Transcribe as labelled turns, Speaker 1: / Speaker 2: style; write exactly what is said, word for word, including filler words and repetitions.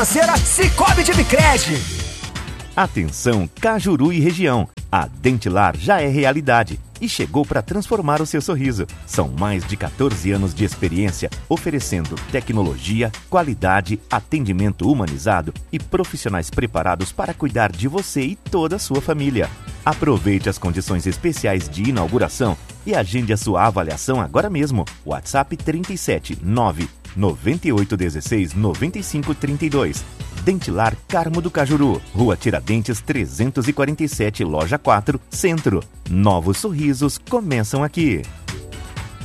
Speaker 1: Financeira Cicobi Dibicred.
Speaker 2: Atenção Cajuru e região, a Dentilar já é realidade e chegou para transformar o seu sorriso. São mais de quatorze anos de experiência, oferecendo tecnologia, qualidade, atendimento humanizado e profissionais preparados para cuidar de você e toda a sua família. Aproveite as condições especiais de inauguração e agende a sua avaliação agora mesmo. WhatsApp trinta e sete, nove, noventa e oito, dezesseis, noventa e cinco, trinta e dois. Dentilar Carmo do Cajuru, Rua Tiradentes trezentos e quarenta e sete, Loja quatro, Centro. Novos sorrisos começam aqui.